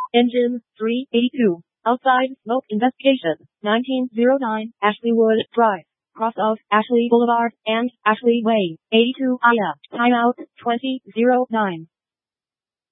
Engine 382. Outside smoke investigation. 1909 Ashleywood Drive. Cross of Ashley Boulevard and Ashley Way. 82 IF. Timeout 2009.